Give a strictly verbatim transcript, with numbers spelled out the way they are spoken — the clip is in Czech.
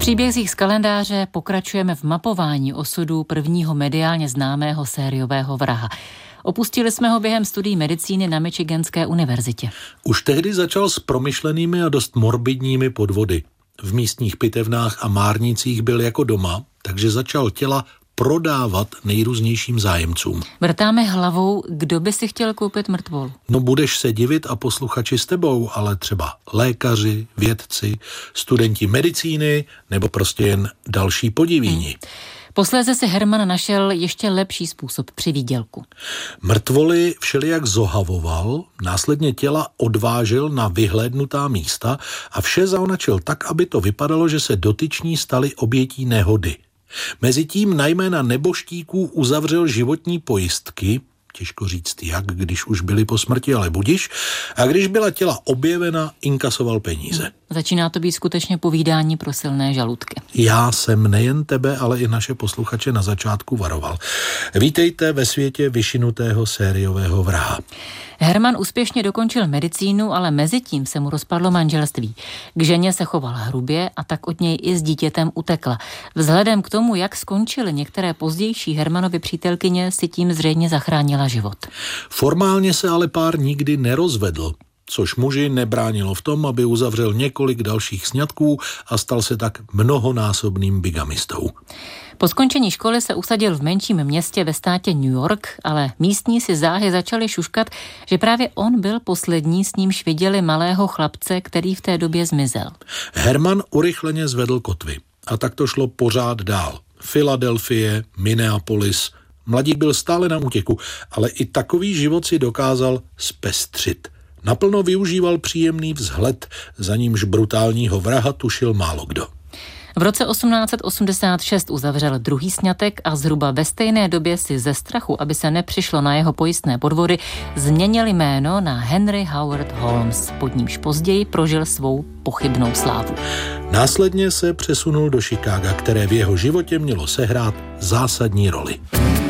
příbězích z kalendáře pokračujeme v mapování osudů prvního mediálně známého sériového vraha. Opustili jsme ho během studií medicíny na Michiganské univerzitě. Už tehdy začal s promyšlenými a dost morbidními podvody. V místních pitevnách a márnicích byl jako doma, takže začal těla prodávat nejrůznějším zájemcům. Vrtáme hlavou, kdo by si chtěl koupit mrtvolu? No budeš se divit a posluchači s tebou, ale třeba lékaři, vědci, studenti medicíny nebo prostě jen další podivíni. Hmm. Posléze si Herman našel ještě lepší způsob při výdělku. Mrtvoly všelijak zohavoval, následně těla odvážel na vyhlédnutá místa a vše zaonačil tak, aby to vypadalo, že se dotyční stali obětí nehody. Mezitím na jména neboštíků uzavřel životní pojistky, těžko říct jak, když už byli po smrti, ale budiš, a když byla těla objevena, inkasoval peníze. Začíná to být skutečně povídání pro silné žaludky. Já jsem nejen tebe, ale i naše posluchače na začátku varoval. Vítejte ve světě vyšinutého sériového vraha. Herman úspěšně dokončil medicínu, ale mezitím se mu rozpadlo manželství. K ženě se choval hrubě a tak od něj i s dítětem utekla. Vzhledem k tomu, jak skončily některé pozdější Hermanovy přítelkyně, si tím zřejmě zachránila život. Formálně se ale pár nikdy nerozvedl, což muži nebránilo v tom, aby uzavřel několik dalších sňatků a stal se tak mnohonásobným bigamistou. Po skončení školy se usadil v menším městě ve státě New York, ale místní si záhy začali šuškat, že právě on byl poslední, s nímž viděli malého chlapce, který v té době zmizel. Herman urychleně zvedl kotvy a tak to šlo pořád dál. Filadelfie, Minneapolis. Mladík byl stále na útěku, ale i takový život si dokázal zpestřit. Naplno využíval příjemný vzhled, za nímž brutálního vraha tušil málo kdo. V roce osmnáct set osmdesát šest uzavřel druhý sňatek a zhruba ve stejné době si ze strachu, aby se nepřišlo na jeho pojistné podvody, změnil jméno na Henry Howard Holmes, pod nímž později prožil svou pochybnou slávu. Následně se přesunul do Chicaga, které v jeho životě mělo sehrát zásadní roli.